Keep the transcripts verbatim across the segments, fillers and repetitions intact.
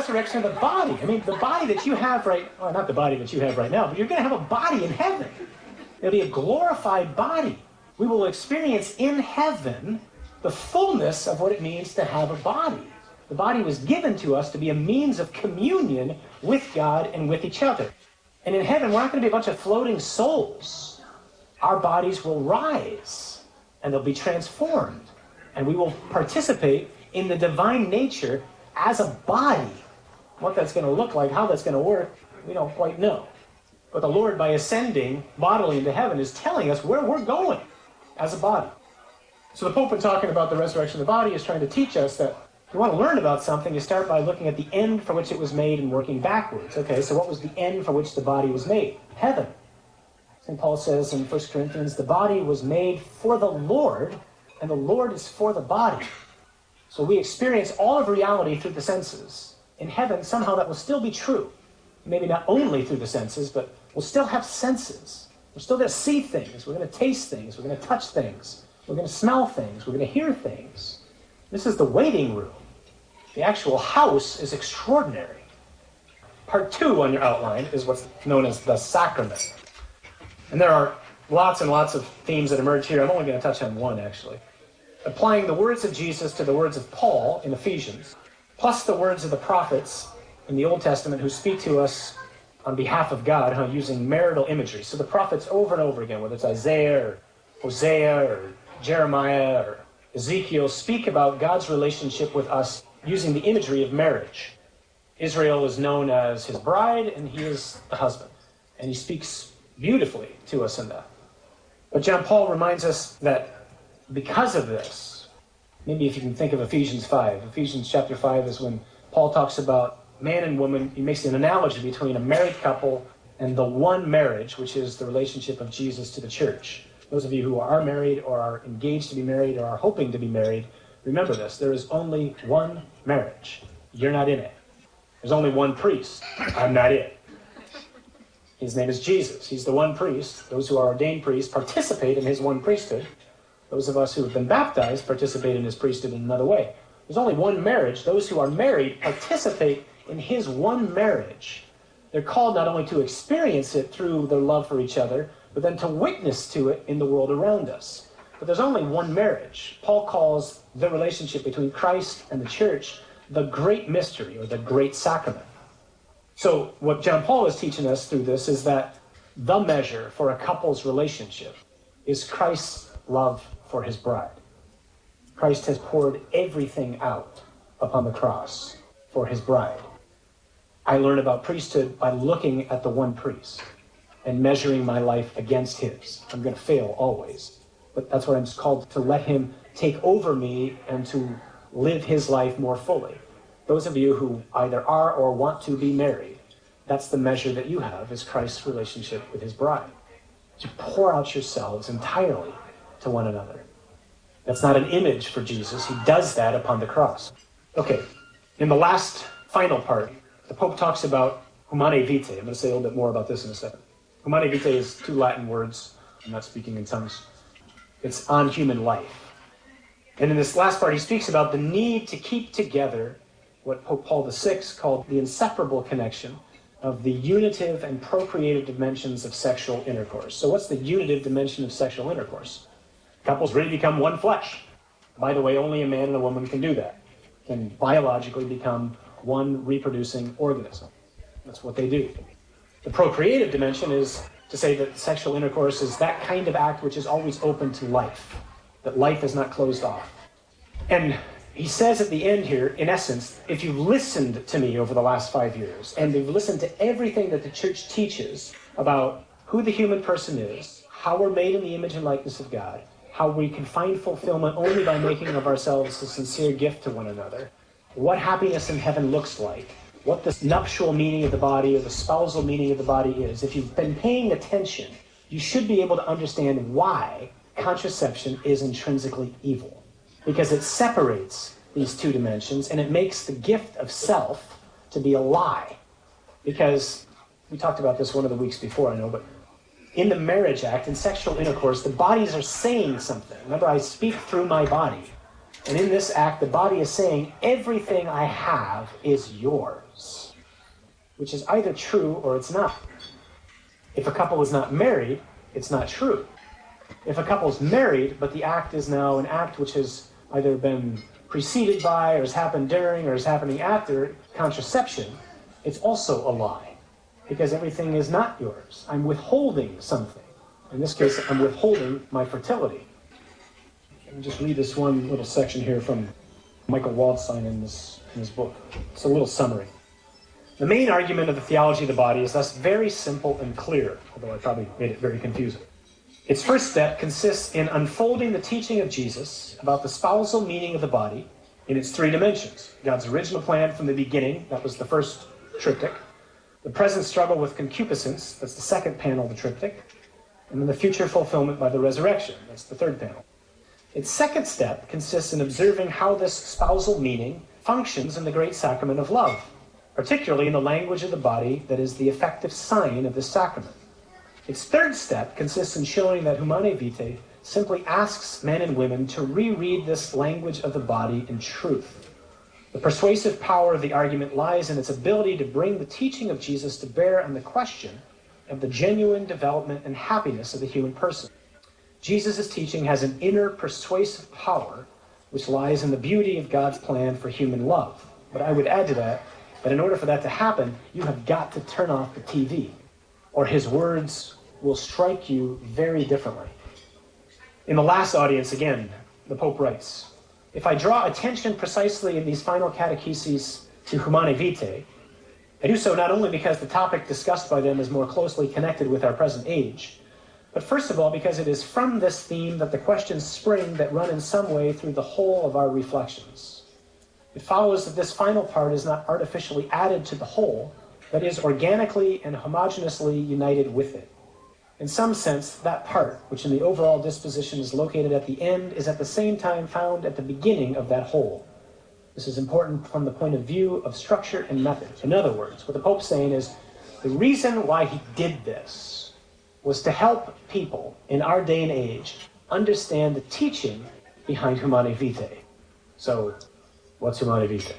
resurrection of the body. I mean, the body that you have right, well, not the body that you have right now, but you're going to have a body in heaven. It'll be a glorified body. We will experience in heaven the fullness of what it means to have a body. The body was given to us to be a means of communion with God and with each other. And in heaven, we're not going to be a bunch of floating souls. Our bodies will rise, and they'll be transformed. And we will participate in the divine nature as a body. What that's going to look like, how that's going to work, we don't quite know. But the Lord, by ascending bodily into heaven, is telling us where we're going as a body. So the Pope, in talking about the resurrection of the body, is trying to teach us that if you want to learn about something, you start by looking at the end for which it was made and working backwards. Okay, so what was the end for which the body was made? Heaven. Saint Paul says in First Corinthians, the body was made for the Lord, and the Lord is for the body. So we experience all of reality through the senses. In heaven, somehow that will still be true. Maybe not only through the senses, but we'll still have senses. We're still going to see things. We're going to taste things. We're going to touch things. We're going to smell things. We're going to hear things. This is the waiting room. The actual house is extraordinary. Part two on your outline is what's known as the sacrament. And there are lots and lots of themes that emerge here. I'm only going to touch on one, actually. Applying the words of Jesus to the words of Paul in Ephesians, plus the words of the prophets in the Old Testament who speak to us on behalf of God, huh, using marital imagery. So the prophets over and over again, whether it's Isaiah or Hosea or Jeremiah or Ezekiel, speak about God's relationship with us using the imagery of marriage. Israel is known as his bride, and he is the husband. And he speaks beautifully to us in that. But John Paul reminds us that because of this, maybe if you can think of Ephesians five. Ephesians chapter five is when Paul talks about man and woman. He makes an analogy between a married couple and the one marriage, which is the relationship of Jesus to the church. Those of you who are married or are engaged to be married or are hoping to be married, remember this. There is only one marriage. You're not in it. There's only one priest. I'm not it. His name is Jesus. He's the one priest. Those who are ordained priests participate in his one priesthood. Those of us who have been baptized participate in his priesthood in another way. There's only one marriage. Those who are married participate in his one marriage. They're called not only to experience it through their love for each other, but then to witness to it in the world around us. But there's only one marriage. Paul calls the relationship between Christ and the church the great mystery, or the great sacrament. So what John Paul is teaching us through this is that the measure for a couple's relationship is Christ's love for his bride. Christ has poured everything out upon the cross for his bride. I learn about priesthood by looking at the one priest and measuring my life against his. I'm going to fail always, but that's what I'm called, to let him take over me and to live his life more fully. Those of you who either are or want to be married, that's the measure that you have, is Christ's relationship with his bride. To pour out yourselves entirely to one another. That's not an image for Jesus. He does that upon the cross. Okay, in the last final part, the Pope talks about humanae vitae. I'm going to say a little bit more about this in a second. Humanae vitae is two Latin words. I'm not speaking in tongues. It's on human life. And in this last part, he speaks about the need to keep together what Pope Paul the Sixth called the inseparable connection of the unitive and procreative dimensions of sexual intercourse. So what's the unitive dimension of sexual intercourse? Couples really become one flesh. By the way, only a man and a woman can do that. Can biologically become one reproducing organism. That's what they do. The procreative dimension is to say that sexual intercourse is that kind of act which is always open to life. That life is not closed off. And he says at the end here, in essence, if you've listened to me over the last five years, and you've listened to everything that the church teaches about who the human person is, how we're made in the image and likeness of God, how we can find fulfillment only by making of ourselves a sincere gift to one another, what happiness in heaven looks like, what the nuptial meaning of the body or the spousal meaning of the body is, if you've been paying attention, you should be able to understand why contraception is intrinsically evil. Because it separates these two dimensions and it makes the gift of self to be a lie. Because we talked about this one of the weeks before, I know, but in the marriage act, in sexual intercourse, the bodies are saying something. Remember, I speak through my body. And in this act, the body is saying, everything I have is yours, which is either true or it's not. If a couple is not married, it's not true. If a couple is married, but the act is now an act which has either been preceded by, or has happened during, or is happening after contraception, it's also a lie, because everything is not yours. I'm withholding something. In this case, I'm withholding my fertility. Let me just read this one little section here from Michael Waldstein in this, in this book. It's a little summary. The main argument of the theology of the body is thus very simple and clear, although I probably made it very confusing. Its first step consists in unfolding the teaching of Jesus about the spousal meaning of the body in its three dimensions. God's original plan from the beginning, that was the first triptych. The present struggle with concupiscence, that's the second panel of the triptych. And then the future fulfillment by the resurrection, that's the third panel. Its second step consists in observing how this spousal meaning functions in the great sacrament of love, particularly in the language of the body that is the effective sign of this sacrament. Its third step consists in showing that Humanae Vitae simply asks men and women to reread this language of the body in truth. The persuasive power of the argument lies in its ability to bring the teaching of Jesus to bear on the question of the genuine development and happiness of the human person. Jesus' teaching has an inner persuasive power which lies in the beauty of God's plan for human love. But I would add to that, that in order for that to happen, you have got to turn off the T V, or his words will strike you very differently. In the last audience, again, the Pope writes, if I draw attention precisely in these final catecheses to Humanae Vitae, I do so not only because the topic discussed by them is more closely connected with our present age, but first of all because it is from this theme that the questions spring that run in some way through the whole of our reflections. It follows that this final part is not artificially added to the whole, but is organically and homogeneously united with it. In some sense, that part, which in the overall disposition is located at the end, is at the same time found at the beginning of that whole. This is important from the point of view of structure and method. In other words, what the Pope's saying is, the reason why he did this was to help people in our day and age understand the teaching behind Humanae Vitae. So, what's Humanae Vitae?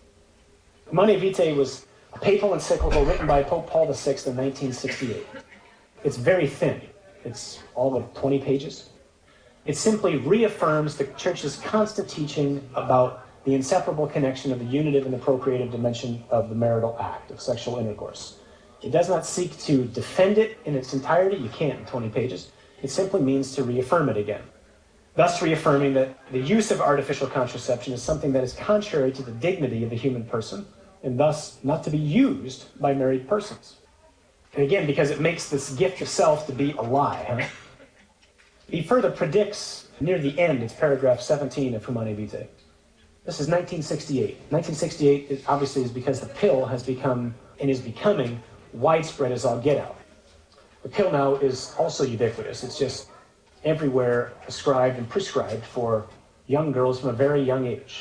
Humanae Vitae was a papal encyclical written by Pope Paul the Sixth in nineteen sixty-eight. It's very thin. It's all of twenty pages. It simply reaffirms the Church's constant teaching about the inseparable connection of the unitive and the procreative dimension of the marital act, of sexual intercourse. It does not seek to defend it in its entirety. You can't in twenty pages. It simply means to reaffirm it again, thus reaffirming that the use of artificial contraception is something that is contrary to the dignity of the human person, and thus not to be used by married persons. And again, because it makes this gift of self to be a lie. Huh? He further predicts, near the end, it's paragraph seventeen of Humanae Vitae. This is nineteen sixty-eight. nineteen sixty-eight is, obviously is because the pill has become, and is becoming, widespread as all get out. The pill now is also ubiquitous. It's just everywhere prescribed and prescribed for young girls from a very young age.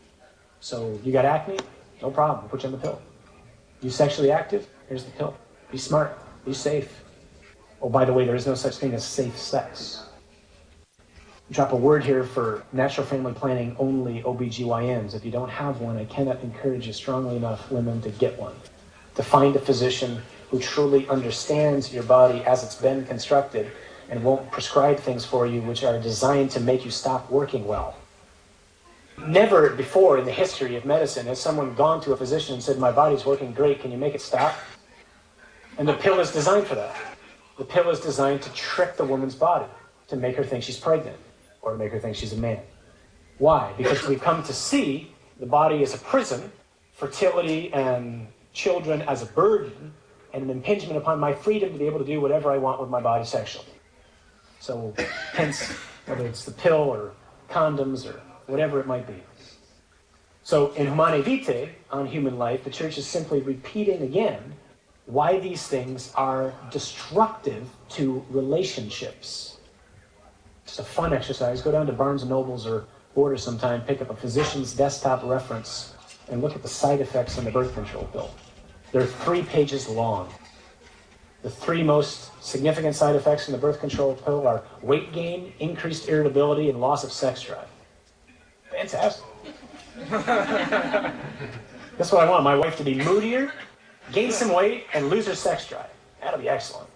So you got acne? No problem. Put you on the pill. You sexually active? Here's the pill. Be smart. Be safe. Oh, by the way, there is no such thing as safe sex. Drop a word here for natural family planning only O B G Y Ns. If you don't have one, I cannot encourage you strongly enough, women, to get one. To find a physician who truly understands your body as it's been constructed and won't prescribe things for you which are designed to make you stop working well. Never before in the history of medicine has someone gone to a physician and said, my body's working great, can you make it stop? And the pill is designed for that. The pill is designed to trick the woman's body, to make her think she's pregnant, or to make her think she's a man. Why? Because we've come to see the body as a prison, fertility and children as a burden, and an impingement upon my freedom to be able to do whatever I want with my body sexually. So, hence, whether it's the pill or condoms or whatever it might be. So, in Humanae Vitae, on human life, the Church is simply repeating again why these things are destructive to relationships. It's a fun exercise. Go down to Barnes and Nobles or Borders sometime, pick up a physician's desktop reference, and look at the side effects on the birth control pill. They're three pages long. The three most significant side effects in the birth control pill are weight gain, increased irritability, and loss of sex drive. Fantastic. That's what I want, my wife to be moodier, gain some weight, and lose her sex drive. That'll be excellent.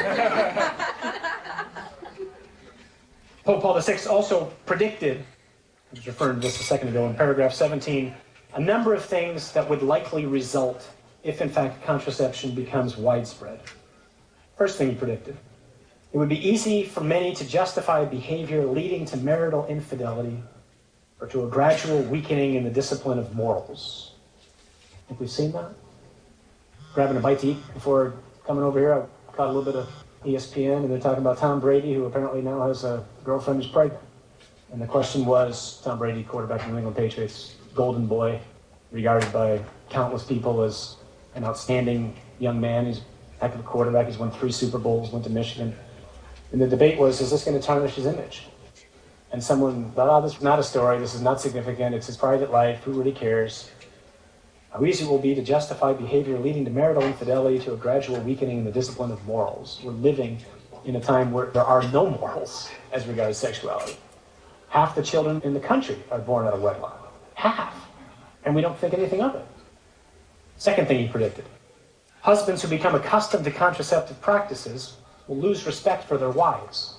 Pope Paul the Sixth also predicted, I was referring to this a second ago in paragraph seventeen, a number of things that would likely result if, in fact, contraception becomes widespread. First thing he predicted, it would be easy for many to justify behavior leading to marital infidelity or to a gradual weakening in the discipline of morals. Think we've seen that? Grabbing a bite to eat before coming over here, I caught a little bit of E S P N, and they're talking about Tom Brady, who apparently now has a girlfriend who's pregnant. And the question was, Tom Brady, quarterback of the New England Patriots, golden boy, regarded by countless people as an outstanding young man. He's a heck of a quarterback. He's won three Super Bowls, went to Michigan. And the debate was, is this going to tarnish his image? And someone thought, oh, this is not a story. This is not significant. It's his private life. Who really cares? How easy it will be to justify behavior leading to marital infidelity, to a gradual weakening in the discipline of morals. We're living in a time where there are no morals as regards sexuality. Half the children in the country are born out of wedlock. Half. And we don't think anything of it. Second thing he predicted. Husbands who become accustomed to contraceptive practices will lose respect for their wives.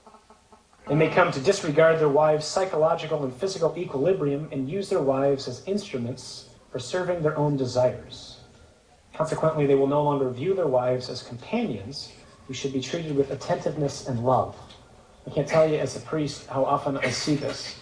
They may come to disregard their wives' psychological and physical equilibrium and use their wives as instruments for serving their own desires. Consequently, they will no longer view their wives as companions who should be treated with attentiveness and love. I can't tell you as a priest how often I see this.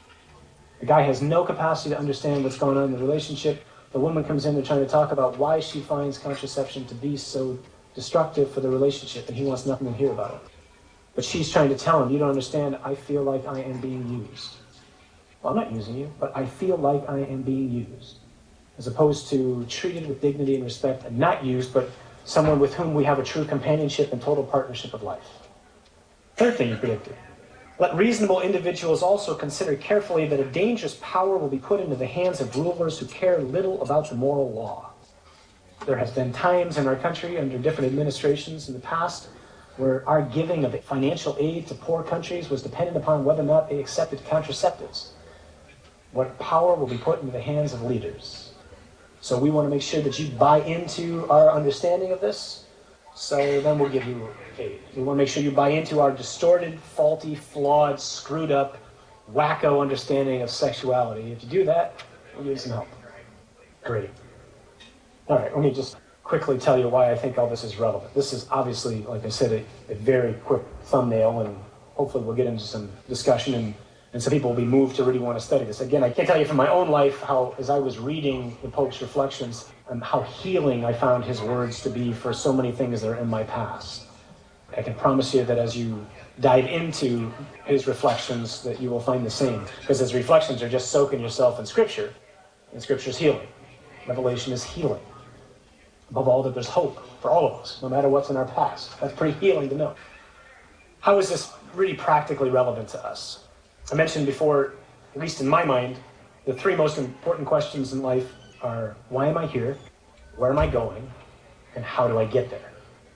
The guy has no capacity to understand what's going on in the relationship. The woman comes in, they're trying to talk about why she finds contraception to be so destructive for the relationship, and he wants nothing to hear about it. But she's trying to tell him, you don't understand, I feel like I am being used. Well, I'm not using you, but I feel like I am being used. As opposed to treated with dignity and respect and not used, but someone with whom we have a true companionship and total partnership of life. Third thing he predicted. Let reasonable individuals also consider carefully that a dangerous power will be put into the hands of rulers who care little about the moral law. There has been times in our country under different administrations in the past where our giving of financial aid to poor countries was dependent upon whether or not they accepted contraceptives. What power will be put into the hands of leaders? So we want to make sure that you buy into our understanding of this, so then we'll give you aid. We want to make sure you buy into our distorted, faulty, flawed, screwed up, wacko understanding of sexuality. If you do that, we'll give you some help. Great. All right, let me just quickly tell you why I think all this is relevant. This is obviously, like I said, a, a very quick thumbnail, and hopefully we'll get into some discussion, and, and some people will be moved to really want to study this. Again, I can't tell you from my own life how, as I was reading the Pope's reflections, and how healing I found his words to be for so many things that are in my past. I can promise you that as you dive into his reflections, that you will find the same. Because his reflections are just soaking yourself in Scripture, and Scripture is healing. Revelation is healing. Above all, that there's hope for all of us, no matter what's in our past. That's pretty healing to know. How is this really practically relevant to us? I mentioned before, at least in my mind, the three most important questions in life are, why am I here? Where am I going? And how do I get there?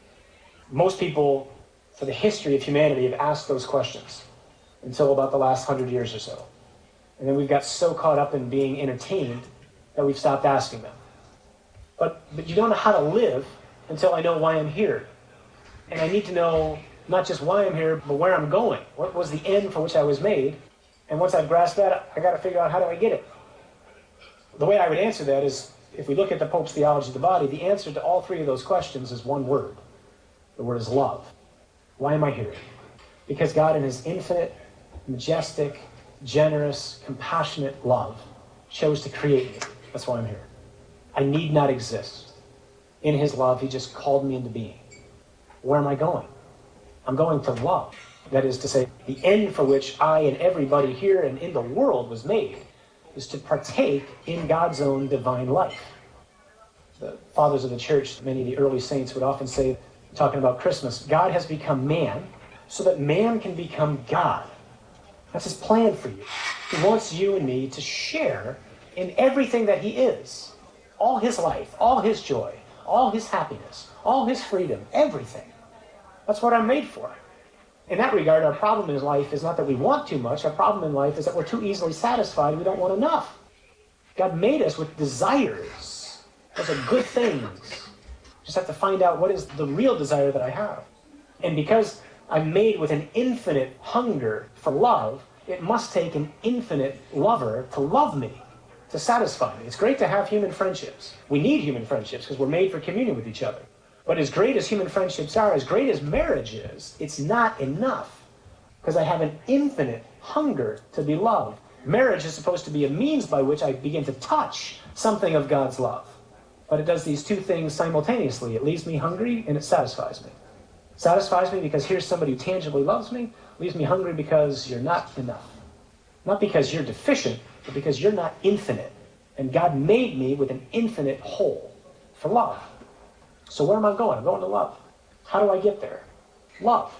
Most people, for the history of humanity, have asked those questions until about the last hundred years or so. And then we've got so caught up in being entertained that we've stopped asking them. But, but you don't know how to live until I know why I'm here. And I need to know not just why I'm here, but where I'm going. What was the end for which I was made? And once I've grasped that, I got to figure out, how do I get it? The way I would answer that is, if we look at the Pope's theology of the body, the answer to all three of those questions is one word. The word is love. Why am I here? Because God, in his infinite, majestic, generous, compassionate love, chose to create me. That's why I'm here. I need not exist. In his love, he just called me into being. Where am I going? I'm going to love. That is to say, the end for which I and everybody here and in the world was made is to partake in God's own divine life. The fathers of the church, many of the early saints would often say, talking about Christmas, God has become man so that man can become God. That's his plan for you. He wants you and me to share in everything that he is. All his life, all his joy, all his happiness, all his freedom, everything. That's what I'm made for. In that regard, our problem in life is not that we want too much. Our problem in life is that we're too easily satisfied. We don't want enough. God made us with desires. Those are good things. Just have to find out what is the real desire that I have. And because I'm made with an infinite hunger for love, it must take an infinite lover to love me, to satisfy me. It's great to have human friendships. We need human friendships because we're made for communion with each other. But as great as human friendships are, as great as marriage is, it's not enough because I have an infinite hunger to be loved. Marriage is supposed to be a means by which I begin to touch something of God's love. But it does these two things simultaneously. It leaves me hungry and it satisfies me. It satisfies me because here's somebody who tangibly loves me. It leaves me hungry because you're not enough. Not because you're deficient, but because you're not infinite. And God made me with an infinite hole for love. So where am I going? I'm going to love. How do I get there? Love.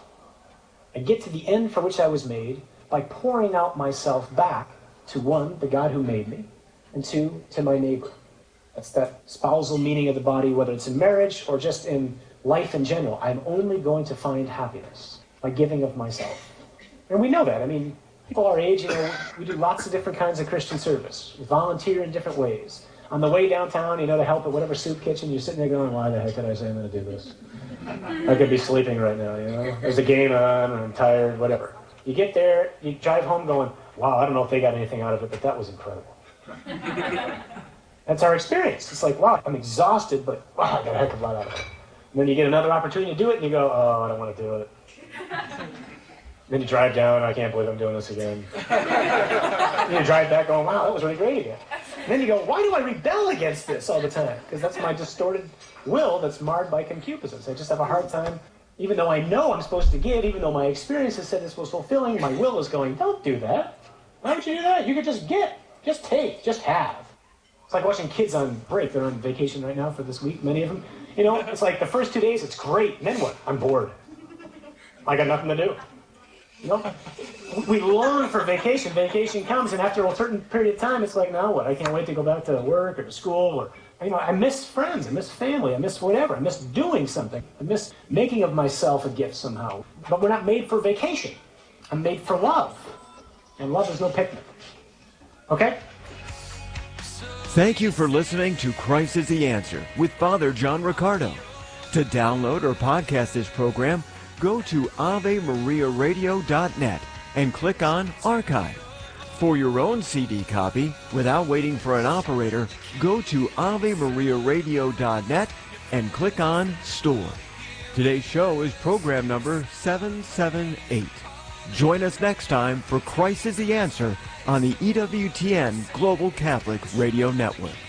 I get to the end for which I was made by pouring out myself back to one, the God who made me, and two, to my neighbor. That's that spousal meaning of the body, whether it's in marriage or just in life in general. I'm only going to find happiness by giving of myself. And we know that. I mean, people our age, you know, we do lots of different kinds of Christian service. We volunteer in different ways. On the way downtown, you know, to help at whatever soup kitchen, you're sitting there going, why the heck did I say I'm going to do this? I could be sleeping right now, you know. There's a game on, and I'm tired, whatever. You get there, you drive home going, wow, I don't know if they got anything out of it, but that was incredible. That's our experience. It's like, wow, I'm exhausted, but wow, I got a heck of a lot out of it. And then you get another opportunity to do it, and you go, oh, I don't want to do it. Then you drive down, I can't believe I'm doing this again. And you drive back going, wow, that was really great again. And then you go, why do I rebel against this all the time? Because that's my distorted will that's marred by concupiscence. I just have a hard time, even though I know I'm supposed to give, even though my experience has said this was fulfilling, my will is going, don't do that. Why would you do that? You could just get, just take, just have. It's like watching kids on break. They're on vacation right now for this week, many of them. You know, it's like the first two days, it's great. And then what? I'm bored. I got nothing to do. You know, we long for vacation. Vacation comes, and after a certain period of time, it's like, now what? I can't wait to go back to work or to school. Or, you know, I miss friends. I miss family. I miss whatever. I miss doing something. I miss making of myself a gift somehow. But we're not made for vacation. I'm made for love. And love is no picnic. Okay? Thank you for listening to Christ is the Answer with Father John Riccardo. To download or podcast this program, go to ave maria radio dot net and click on Archive. For your own C D copy, without waiting for an operator, go to ave maria radio dot net and click on Store. Today's show is program number seven seven eight. Join us next time for Christ is the Answer on the E W T N Global Catholic Radio Network.